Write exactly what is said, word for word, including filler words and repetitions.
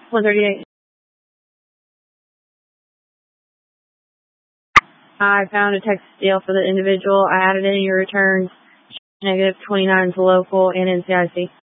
one thirty-eight. I found a Texas deal for the individual. I added in your returns. Negative twenty-nine to local and N C I C.